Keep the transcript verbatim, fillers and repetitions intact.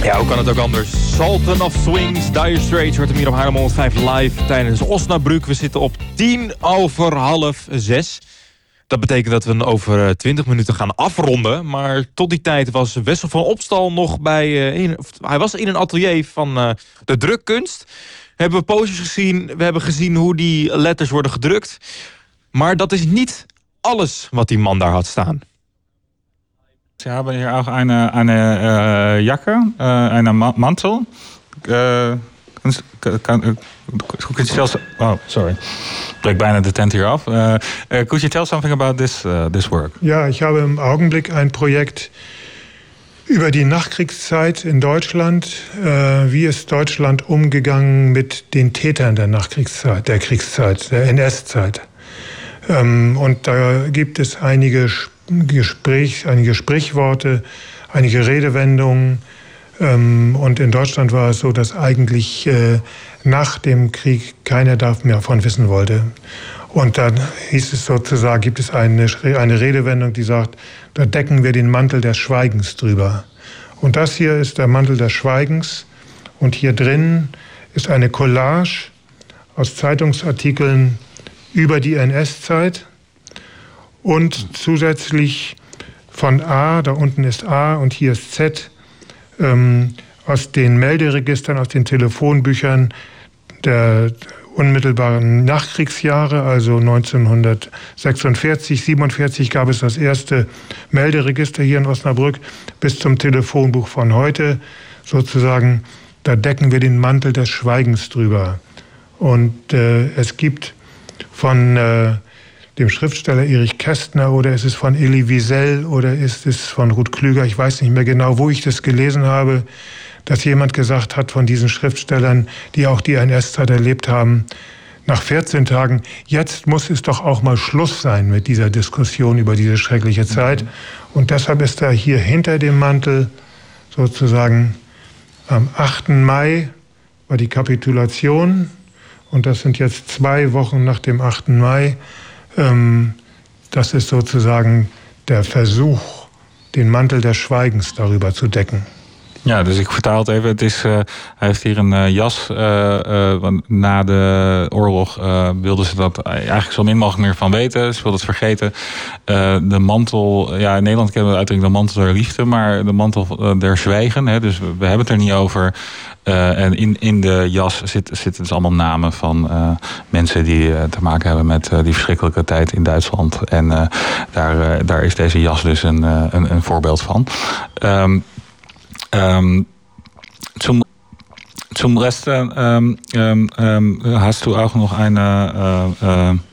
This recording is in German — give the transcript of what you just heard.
Ja, hoe kan het ook anders? Sultan of Swings, Dire Straits wordt hem hier op Haarlem honderdvijf live tijdens Osnabrück. We zitten op tien over half zes. Dat betekent dat we over twintig minuten gaan afronden. Maar tot die tijd was Wessel van Opstal nog bij... Uh, in, hij was in een atelier van uh, de drukkunst. We hebben posters gezien. We hebben gezien hoe die letters worden gedrukt. Maar dat is niet alles wat die man daar had staan. Sie haben hier auch eine, eine äh, Jacke, äh, einen Ma- Mantel. Äh, kann, kann, could you tell? Oh, sorry, ik breek bijna de tent hier af. Uh, uh, could you tell something about this uh, this work? Ja, ich habe im Augenblick ein Projekt über die Nachkriegszeit in Deutschland. Äh, wie ist Deutschland umgegangen mit den Tätern der Nachkriegszeit, der Kriegszeit, der N S-Zeit? Ähm, und da gibt es einige Gespräch, einige Sprichworte, einige Redewendungen. Ähm, und in Deutschland war es so, dass eigentlich äh, nach dem Krieg keiner davon wissen wollte. Und dann hieß es sozusagen, gibt es eine, eine Redewendung, die sagt, da decken wir den Mantel des Schweigens drüber. Und das hier ist der Mantel des Schweigens. Und hier drin ist eine Collage aus Zeitungsartikeln über die N S-Zeit. Und zusätzlich von A, da unten ist A und hier ist Z, ähm, aus den Melderegistern, aus den Telefonbüchern der unmittelbaren Nachkriegsjahre, also neunzehnhundertsechsundvierzig, siebenundvierzig gab es das erste Melderegister hier in Osnabrück, bis zum Telefonbuch von heute sozusagen, da decken wir den Mantel des Schweigens drüber. Und äh, es gibt von äh, dem Schriftsteller Erich Kästner oder ist es von Elie Wiesel oder ist es von Ruth Klüger, ich weiß nicht mehr genau, wo ich das gelesen habe, dass jemand gesagt hat von diesen Schriftstellern, die auch die N S-Zeit erlebt haben, nach vierzehn Tagen, jetzt muss es doch auch mal Schluss sein mit dieser Diskussion über diese schreckliche Zeit. Und deshalb ist da hier hinter dem Mantel sozusagen am achten Mai war die Kapitulation und das sind jetzt zwei Wochen nach dem achten Mai. Das ist sozusagen der Versuch, den Mantel des Schweigens darüber zu decken. Ja, dus ik vertaal het even. Het is, uh, hij heeft hier een uh, jas. Uh, uh, na de oorlog uh, wilden ze dat eigenlijk zo min mogelijk meer van weten. Ze wilden het vergeten. Uh, de mantel, ja, in Nederland kennen we de uitdrukking de mantel der liefde, maar de mantel uh, der zwijgen. Hè, dus we, we hebben het er niet over. Uh, en in, in de jas zitten zit dus allemaal namen van uh, mensen die uh, te maken hebben met uh, die verschrikkelijke tijd in Duitsland. En uh, daar, uh, daar is deze jas dus een, uh, een, een voorbeeld van. Um, Um, zum, zum Rest um, um, um, hast du auch noch eine uh, uh,